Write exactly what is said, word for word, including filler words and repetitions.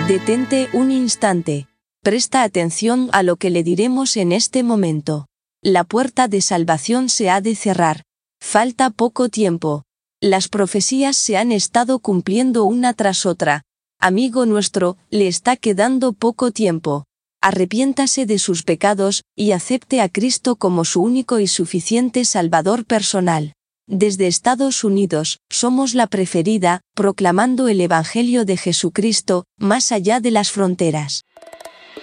Detente un instante. Presta atención a lo que le diremos en este momento. La puerta de salvación se ha de cerrar. Falta poco tiempo. Las profecías se han estado cumpliendo una tras otra. Amigo nuestro, le está quedando poco tiempo. Arrepiéntase de sus pecados, y acepte a Cristo como su único y suficiente Salvador personal. Desde Estados Unidos, somos la preferida, proclamando el Evangelio de Jesucristo, más allá de las fronteras.